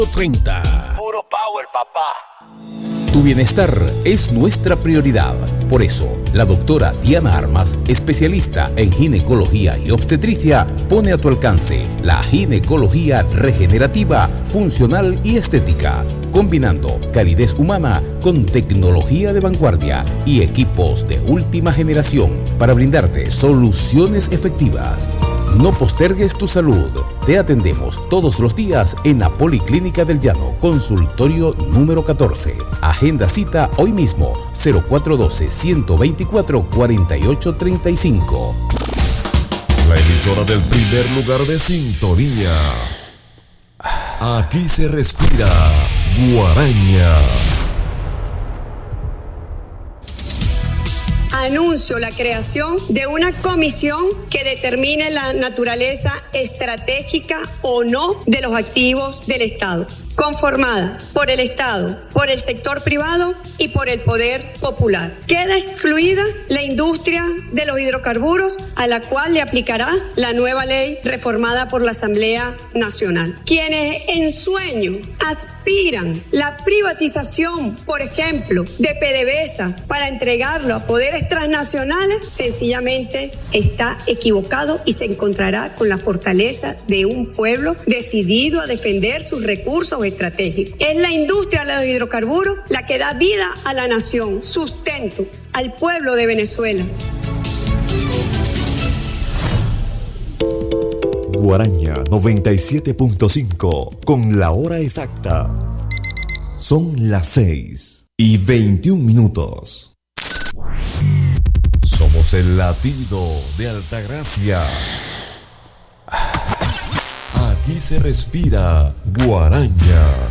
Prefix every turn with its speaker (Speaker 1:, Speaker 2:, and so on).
Speaker 1: 30.
Speaker 2: Puro power, papá.
Speaker 1: Tu bienestar es nuestra prioridad. Por eso, la doctora Diana Armas, especialista en ginecología y obstetricia, pone a tu alcance la ginecología regenerativa, funcional y estética, combinando calidez humana con tecnología de vanguardia y equipos de última generación para brindarte soluciones efectivas. No postergues tu salud. Te atendemos todos los días en la Policlínica del Llano, consultorio número 14. Agenda cita hoy mismo, 0412-124-4835.
Speaker 3: La emisora del primer lugar de sintonía. Aquí se respira Guaraña.
Speaker 4: Anuncio la creación de una comisión que determine la naturaleza estratégica o no de los activos del Estado, conformada por el Estado, por el sector privado y por el poder popular. Queda excluida la industria de los hidrocarburos, a la cual le aplicará la nueva ley reformada por la Asamblea Nacional. Quienes en sueño aspiran la privatización, por ejemplo, de PDVSA para entregarlo a poderes transnacionales, sencillamente está equivocado y se encontrará con la fortaleza de un pueblo decidido a defender sus recursos estratégicos. Es la industria de los hidrocarburos la que da vida a la nación, sustento al pueblo de Venezuela.
Speaker 3: Guaraña 97.5 con la hora exacta. Son las 6:21. Somos el latido de Altagracia. Aquí se respira Guaraña.